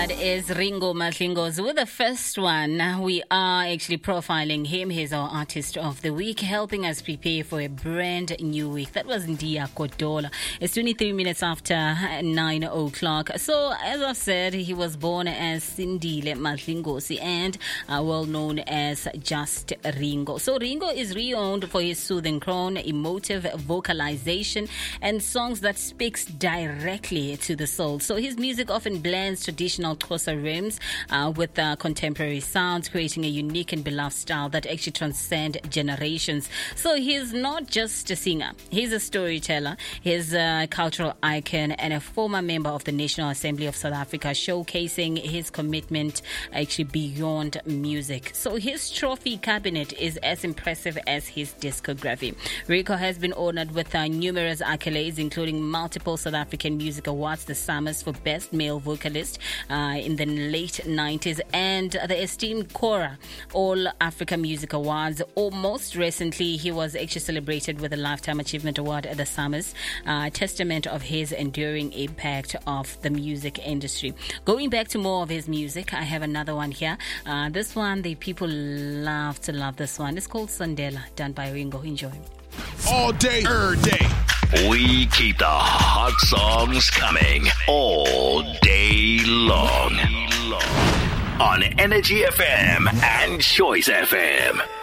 That is Ringo Madlingozi with the first one. We are actually profiling him. He's our artist of the week, helping us prepare for a brand new week. That was Ndia Kodola. It's 23 minutes after 9 o'clock. So, as I've said, he was born as Sindile Madlingozi and well known as just Ringo. So, Ringo is renowned for his soothing croon, emotive vocalization, and songs that speaks directly to the soul. So, his music often blends traditional Xhosa rhythms with contemporary sounds, creating a unique and beloved style that actually transcends generations. So he's not just a singer, he's a storyteller, he's a cultural icon and a former member of the National Assembly of South Africa, showcasing his commitment actually beyond music. So his trophy cabinet is as impressive as his discography. Rico has been honored with numerous accolades, including multiple South African Music Awards, the SAMAs for Best Male Vocalist in the late 90s, and the esteemed Cora All Africa Music Awards. Or most recently, he was actually celebrated with a Lifetime Achievement Award at the SAMAs, testament of his enduring impact of the music industry. Going back to more of his music, I have another one here. This one, the people love to love this one. It's called Sondela, done by Ringo. Enjoy. All day, every day. We keep the hot songs coming all day long on Energy FM and Choice FM.